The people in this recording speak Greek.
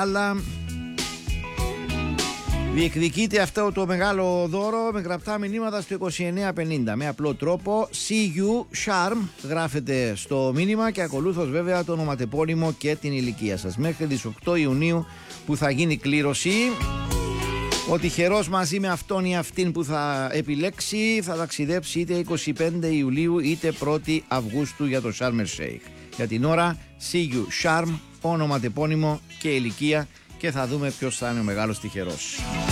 Αλλά διεκδικείται αυτό το μεγάλο δώρο με γραπτά μηνύματα στο 2950 με απλό τρόπο. See you charm γράφετε στο μήνυμα και ακολούθως βέβαια το ονοματεπώνυμο και την ηλικία σας. Μέχρι τις 8 Ιουνίου που θα γίνει κλήρωση. Ο τυχερός μαζί με αυτόν ή αυτήν που θα επιλέξει θα ταξιδέψει είτε 25 Ιουλίου είτε 1η Αυγούστου για το Sharm el Sheikh. Για την ώρα See you charm, ονοματεπώνυμο και ηλικία και θα δούμε ποιος θα είναι ο μεγάλος τυχερός.